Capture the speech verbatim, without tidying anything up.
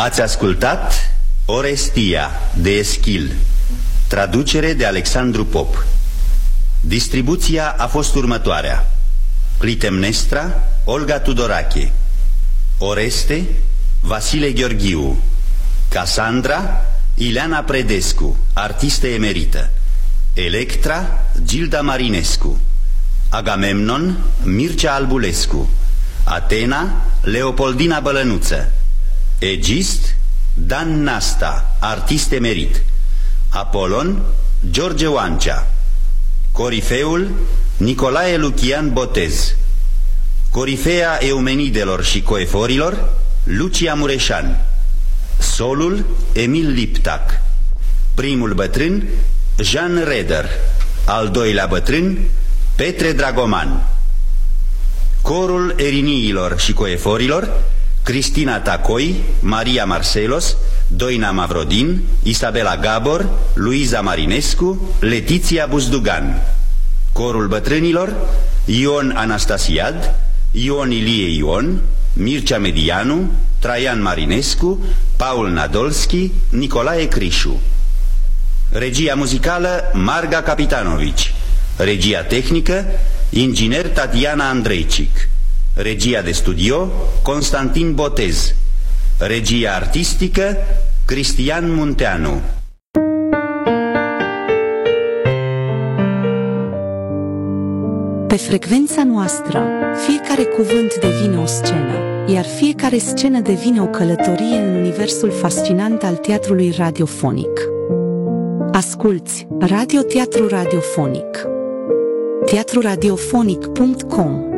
Ați ascultat Orestia de Eschil, traducere de Alexandru Pop. Distribuția a fost următoarea: Clitemnestra, Olga Tudorache; Oreste, Vasile Gheorghiu; Casandra, Ileana Predescu, artistă emerită; Electra, Gilda Marinescu; Agamemnon, Mircea Albulescu; Atena, Leopoldina Bălănuță; Egist, Dan Nasta, artist emerit; Apolon, George Oancea; Corifeul, Nicolae Lucian Botez; Corifea Eumenidelor și Coeforilor, Lucia Mureșan; Solul, Emil Liptac; primul bătrân, Jean Reder; al doilea bătrân, Petre Dragoman; corul eriniilor și coeforilor, Cristina Tacoi, Maria Marcelos, Doina Mavrodin, Isabela Gabor, Luiza Marinescu, Letiția Buzdugan; corul bătrânilor, Ion Anastasiad, Ion Ilie Ion, Mircea Medianu, Traian Marinescu, Paul Nadolski, Nicolae Crișu. Regia muzicală, Marga Capitanovici. Regia tehnică, inginer Tatiana Andreicic. Regia de studio, Constantin Botez. Regia artistică, Cristian Munteanu. Pe frecvența noastră, fiecare cuvânt devine o scenă, iar fiecare scenă devine o călătorie în universul fascinant al teatrului radiofonic. Asculți Radio Teatru Radiofonic. teatru radiofonic punct com